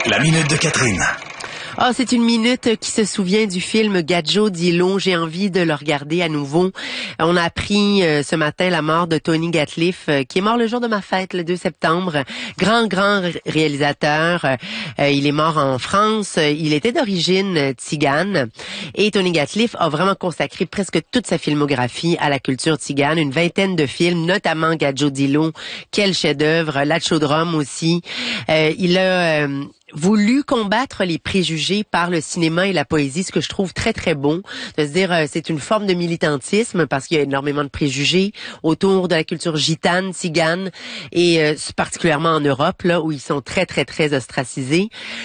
La minute de Catherine. Ah, c'est une minute qui se souvient du film Gadjo Dillon. J'ai envie de le regarder à nouveau. On a appris ce matin la mort de Tony Gatliff, qui est mort le jour de ma fête, le 2 septembre. Grand réalisateur. Il est mort en France. Il était d'origine tzigane. Et Tony Gatliff a vraiment consacré presque toute sa filmographie à la culture tzigane. Une vingtaine de films, notamment Gadjo Dillon. Quel chef-d'œuvre. La Chaudrome aussi. Il a voulu combattre les préjugés par le cinéma et la poésie, ce que je trouve très, très bon. De se dire, c'est une forme de militantisme parce qu'il y a énormément de préjugés autour de la culture gitane, tzigane et particulièrement en Europe, là, où ils sont très, très, très ostracisés.